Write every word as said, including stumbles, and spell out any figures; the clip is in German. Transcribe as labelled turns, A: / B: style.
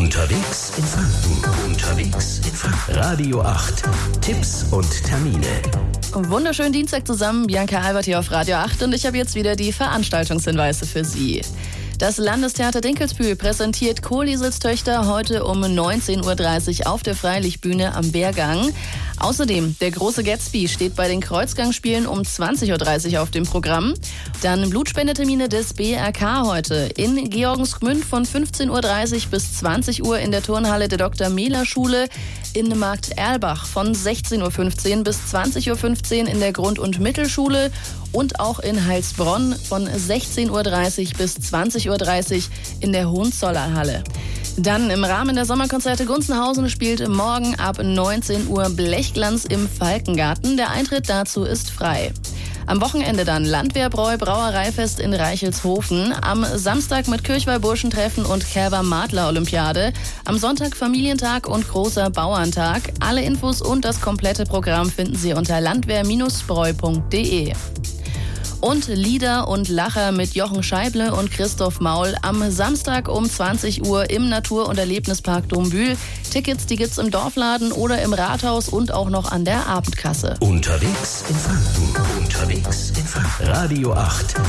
A: Unterwegs in Franken. Unterwegs in Franken. Radio acht. Tipps und Termine.
B: Wunderschönen Dienstag zusammen. Bianca Albert hier auf Radio acht und ich habe jetzt wieder die Veranstaltungshinweise für Sie. Das Landestheater Dinkelsbühl präsentiert Kohlisels Töchter heute um neunzehn Uhr dreißig auf der Freilichtbühne am Wehrgang. Außerdem, der große Gatsby steht bei den Kreuzgangspielen um zwanzig Uhr dreißig auf dem Programm. Dann Blutspendetermine des B R K heute in Georgensgmünd von fünfzehn Uhr dreißig bis zwanzig Uhr in der Turnhalle der Doktor Mehler Schule, in Markt Erlbach von sechzehn Uhr fünfzehn bis zwanzig Uhr fünfzehn in der Grund- und Mittelschule und auch in Heilsbronn von sechzehn Uhr dreißig bis zwanzig Uhr dreißig in der Hohenzollernhalle. Dann im Rahmen der Sommerkonzerte Gunzenhausen spielt morgen ab neunzehn Uhr Blechglanz im Falkengarten. Der Eintritt dazu ist frei. Am Wochenende dann Landwehrbräu Brauereifest in Reichelshofen. Am Samstag mit Kirchweih-Burschentreffen und Kerber-Madler-Olympiade. Am Sonntag Familientag und großer Bauerntag. Alle Infos und das komplette Programm finden Sie unter landwehr Bindestrich bräu punkt de. Und Lieder und Lacher mit Jochen Scheible und Christoph Maul am Samstag um zwanzig Uhr im Natur- und Erlebnispark Dombühl. Tickets, die gibt's im Dorfladen oder im Rathaus und auch noch an der Abendkasse.
A: Unterwegs in Franken. Unterwegs in Franken. Radio acht.